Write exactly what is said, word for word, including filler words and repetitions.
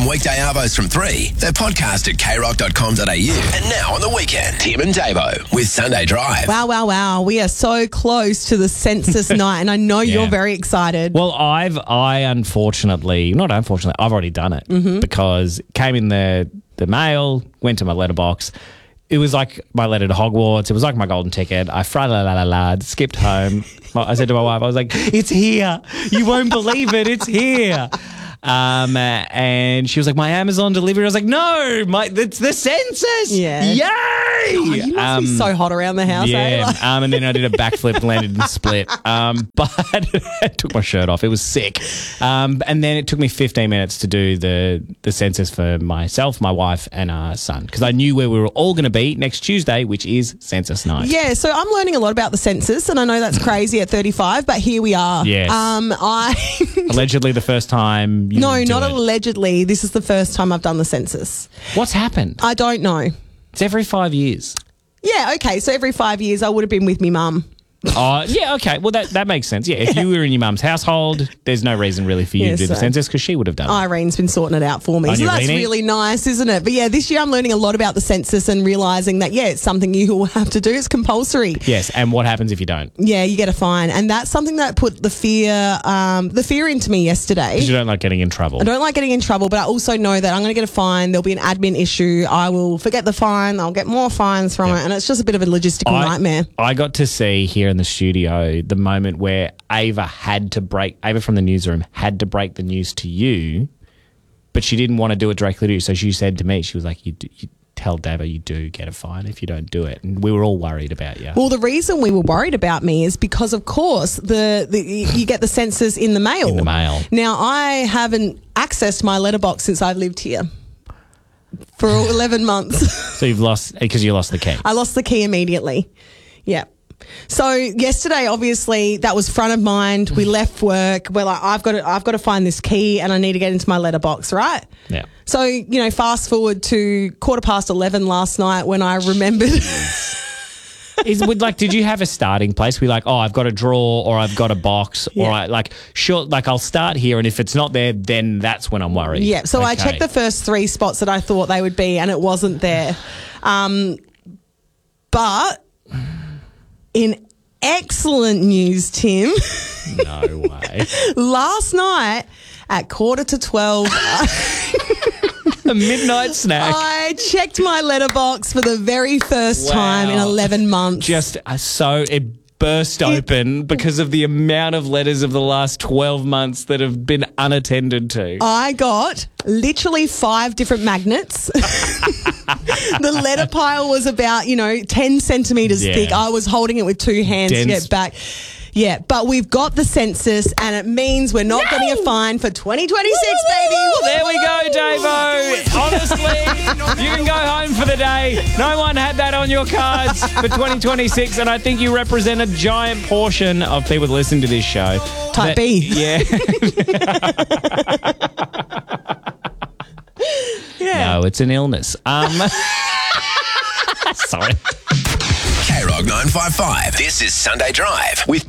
weekday arvos from three. They're podcast at k rock dot com dot a u. And now on the weekend, Tim and Davo with Sunday Drive. Wow, wow, wow. We are so close to the census night, and I know Yeah. you're very excited. Well, I've, I unfortunately, not unfortunately, I've already done it Mm-hmm. because it came in the, the mail, went to my letterbox. It was like my letter to Hogwarts. It was like my golden ticket. I fra la la la la skipped home. I said to my wife, I was like, "It's here. You won't believe it. It's here." Um, and she was like, "My Amazon delivery." I was like, "No, my it's the census. Yeah. Yay!" Oh, you must Um, be so hot around the house, eh? Yeah, Like- um, and then I did a backflip, landed in the split. Um, but I took my shirt off. It was sick. Um, and then it took me fifteen minutes to do the the census for myself, my wife, and our son because I knew where we were all going to be next Tuesday, which is census night. Yeah, so I'm learning a lot about the census, and I know that's crazy at thirty-five, but here we are. Yes. Um, I Allegedly, the first time. You no, do not it. allegedly. This is the first time I've done the census. What's happened? I don't know. It's every five years. Yeah, okay. So every five years, I would have been with me mum. Oh, yeah, okay. Well, that, that makes sense. Yeah, if you were in your mum's household, there's no reason really for you Yeah, to do the so- census because she would have done it. Irene's been sorting it out for me. On So your that's weenie? really nice, isn't it? But yeah, this year I'm learning a lot about the census and realising that, yeah, it's something you will have to do. It's compulsory. Yes, and what happens if you don't? Yeah, you get a fine. And that's something that put the fear, um, the fear into me yesterday. Because you don't like getting in trouble. I don't like getting in trouble, but I also know that I'm going to get a fine. There'll be an admin issue. I will forget the fine. I'll get more fines from Yeah. it. And it's just a bit of a logistical I, nightmare. I got to see here in the studio the moment where Ava had to break, Ava from the newsroom had to break the news to you, but she didn't want to do it directly to you. So she said to me, she was like, you, do, you tell Davo you do get a fine if you don't do it. And we were all worried about you. Well, the reason we were worried about me is because, of course, the, the you get the census in the mail. In the mail. Now, I haven't accessed my letterbox since I've lived here for eleven months. So you've lost, because you lost the key. I lost the key immediately. Yeah. So yesterday, obviously, that was front of mind. We left work. We're like, I've got to, I've got to find this key, and I need to get into my letterbox, right? Yeah. So you know, fast forward to quarter past eleven last night when I remembered. Is would like, did you have a starting place? We like, oh, I've got a drawer or I've got a box Yeah. or I like, sure, like I'll start here, and if it's not there, then that's when I'm worried. Yeah, so I Okay. checked the first three spots that I thought they would be, and it wasn't there. Um, but in excellent news, Tim, No way. last night at quarter to twelve, A midnight snack. I checked my letterbox for the very first time in Wow. eleven months. Just uh, so it burst open because of the amount of letters of the last twelve months that have been unattended to. I got literally five different magnets. The letter pile was about, you know, ten centimetres Yeah. thick. I was holding it with two hands to Dense. get back. Yeah, but we've got the census, and it means we're not getting a fine for twenty twenty-six, baby. Well, there we go, Davo. Honestly, you can go home for the day. No one had that on your cards for twenty twenty-six, and I think you represent a giant portion of people that listen to this show. Type That- B. Yeah. Yeah. No, it's an illness. Um, sorry. K Rock nine five five. This is Sunday Drive with